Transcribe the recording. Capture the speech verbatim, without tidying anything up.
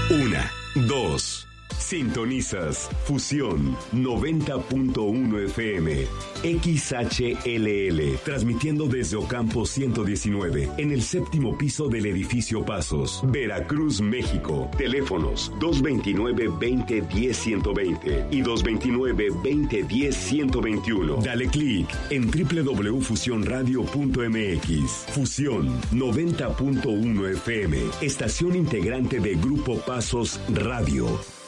Una, dos. Sintonizas Fusión noventa punto uno F M, X H L L, transmitiendo desde Ocampo ciento diecinueve, en el séptimo piso del edificio Pasos, Veracruz, México. Teléfonos dos veintinueve, veinte, diez, ciento veinte y dos veintinueve, veinte, diez, ciento veintiuno. Dale clic en doble u doble u doble u punto fusión radio punto m x. Fusión noventa punto uno F M, estación integrante de Grupo Pasos Radio.